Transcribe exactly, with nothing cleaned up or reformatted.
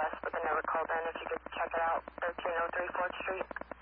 request, but they never called in. If you could check it out, thirteen oh three fourth Street.